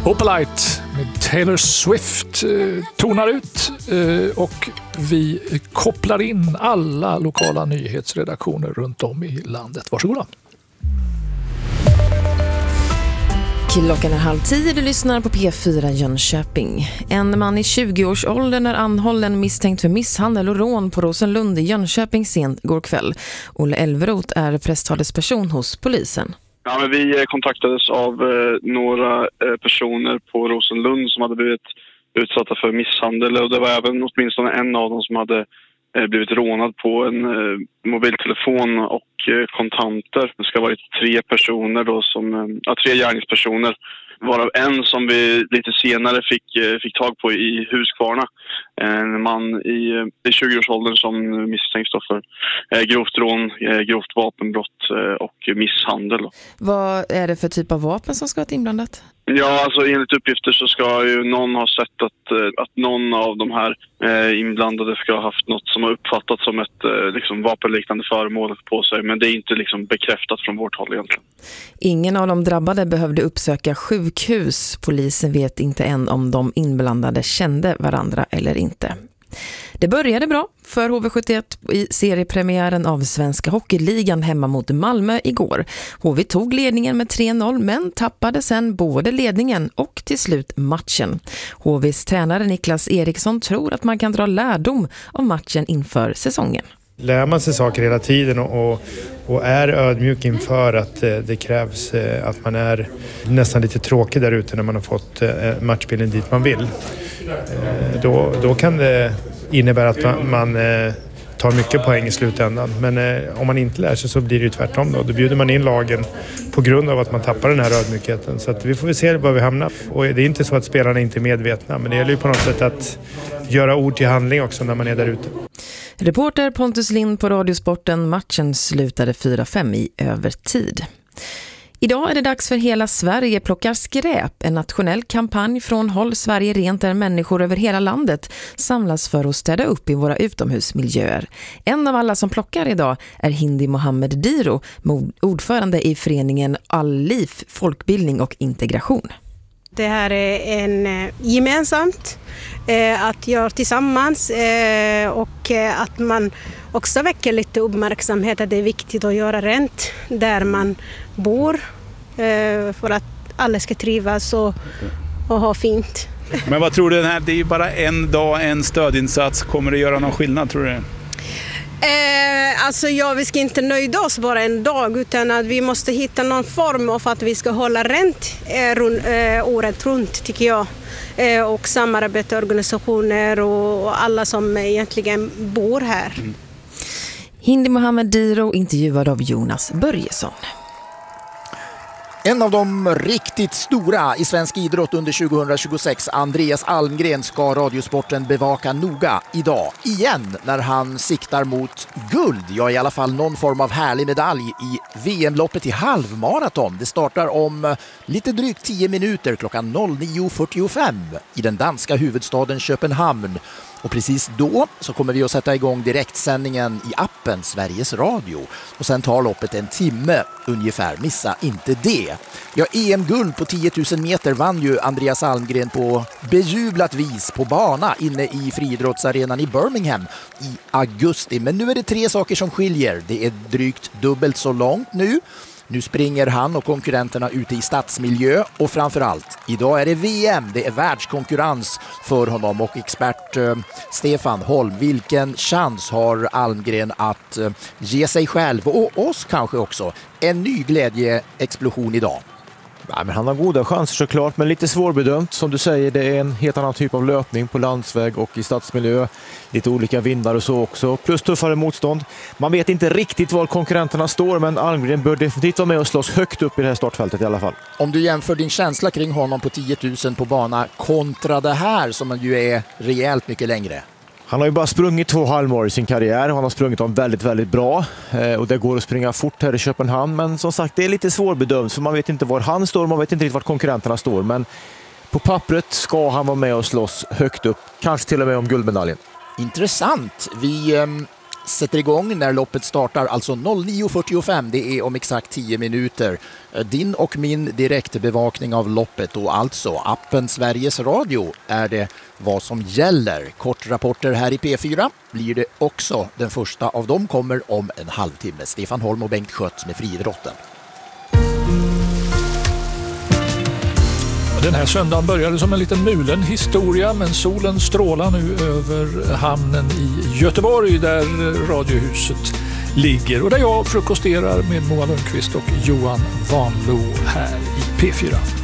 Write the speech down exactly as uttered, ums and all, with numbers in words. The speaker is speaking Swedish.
Opalite med Taylor Swift eh, tonar ut eh, och vi kopplar in alla lokala nyhetsredaktioner runt om i landet. Varsågoda. Klockan är halv tio, du lyssnar på P fyra Jönköping. En man i tjugoårsåldern är anhållen misstänkt för misshandel och rån på Rosenlund i Jönköping sent går kväll. Olle Elveroth är presstalesperson hos polisen. Ja, men vi kontaktades av eh, några eh, personer på Rosenlund som hade blivit utsatta för misshandel, och det var även åtminstone en av dem som hade eh, blivit rånad på en eh, mobiltelefon och eh, kontanter. Det ska ha varit tre personer då som, eh, ja, tre gärningspersoner, varav en som vi lite senare fick, eh, fick tag på i Huskvarna. En man i, i tjugoårsåldern som misstänks för eh, grovt rån, eh, grovt vapenbrott eh, och misshandel. Vad är det för typ av vapen som ska vara inblandat? Ja, alltså enligt uppgifter så ska ju någon ha sett att, att någon av de här eh, inblandade ska ha haft något som har uppfattats som ett eh, liksom vapenliknande föremål på sig. Men det är inte liksom bekräftat från vårt håll egentligen. Ingen av de drabbade behövde uppsöka sjukhus. Polisen vet inte än om de inblandade kände varandra eller inte. Det började bra för H V sjuttioett i seriepremiären av Svenska Hockeyligan hemma mot Malmö igår. H V tog ledningen med tre noll men tappade sen både ledningen och till slut matchen. H V:s tränare Niklas Eriksson tror att man kan dra lärdom av matchen inför säsongen. Lär man sig saker hela tiden och, och är ödmjuk inför att det krävs att man är nästan lite tråkig där ute när man har fått matchbilden dit man vill. Då, då kan det innebära att man, man tar mycket poäng i slutändan. Men om man inte lär sig så blir det ju tvärtom då. Då bjuder man in lagen på grund av att man tappar den här ödmjukheten. Så att vi får väl se var vi hamnar. Och det är inte så att spelarna inte är medvetna, men det gäller ju på något sätt att göra ord till handling också när man är där ute. Reporter Pontus Lind på Radiosporten. Matchen slutade fyra fem i övertid. Idag är det dags för Hela Sverige plockar skräp. En nationell kampanj från Håll Sverige rent där människor över hela landet samlas för att städa upp i våra utomhusmiljöer. En av alla som plockar idag är Hindi Mohammed Diro, ordförande i föreningen All-Liv, folkbildning och integration. Det här är en gemensamt eh, att göra tillsammans eh, och eh, att man också väcker lite uppmärksamhet att det är viktigt att göra rent där man bor eh, för att alla ska trivas och, och ha fint. Men vad tror du, den här, det är ju bara en dag, en stödinsats. Kommer det göra någon skillnad, tror du? Eh, alltså ja, vi ska inte nöjda oss bara en dag, utan att vi måste hitta någon form av att vi ska hålla rent eh, rund, eh, året runt, tycker jag. Eh, och samarbeta organisationer och, och alla som egentligen bor här. Mm. Hindi Mohammed Diro intervjuad av Jonas Börjesson. En av de riktigt stora i svensk idrott under tjugohundratjugosex, Andreas Almgren, ska Radiosporten bevaka noga idag igen när han siktar mot guld. Ja, i alla fall någon form av härlig medalj i V M-loppet i halvmaraton. Det startar om lite drygt tio minuter klockan nio fyrtiofem i den danska huvudstaden Köpenhamn. Och precis då så kommer vi att sätta igång direktsändningen i appen Sveriges Radio. Och sen tar loppet en timme ungefär. Missa inte det. Ja, E M-guld på tio tusen meter vann ju Andreas Almgren på bejublat vis på bana inne i friidrottsarenan i Birmingham i augusti. Men nu är det tre saker som skiljer. Det är drygt dubbelt så långt nu. Nu springer han och konkurrenterna ute i stadsmiljö och framförallt, idag är det V M, det är världskonkurrens för honom och expert eh, Stefan Holm. Vilken chans har Almgren att eh, ge sig själv och oss kanske också en ny glädjeexplosion idag? Ja, men han har goda chanser såklart, men lite svårbedömt. Som du säger, det är en helt annan typ av löpning på landsväg och i stadsmiljö. Lite olika vindar och så också. Plus tuffare motstånd. Man vet inte riktigt var konkurrenterna står, men Almgren bör definitivt vara med och slåss högt upp i det här startfältet i alla fall. Om du jämför din känsla kring honom på tio tusen på bana kontra det här som ju är rejält mycket längre. Han har ju bara sprungit två halvmar i sin karriär och han har sprungit dem väldigt, väldigt bra. Eh, och det går att springa fort här i Köpenhamn. Men som sagt, det är lite svårbedömt för man vet inte var han står, man vet inte riktigt var konkurrenterna står. Men på pappret ska han vara med och slåss högt upp. Kanske till och med om guldmedaljen. Intressant. Vi eh, sätter igång när loppet startar, alltså nio fyrtiofem, det är om exakt tio minuter. Din och min direktbevakning av loppet och alltså appen Sveriges Radio är det vad som gäller. Kortrapporter här i P fyra blir det också. Den första av dem kommer om en halvtimme. Stefan Holm och Bengt Skötz med friidrotten. Den här söndagen började som en liten mulen historia, men solen strålar nu över hamnen i Göteborg där Radiohuset ligger och där jag frukosterar med Moa Lundqvist och Johan Vanlo här i P fyra.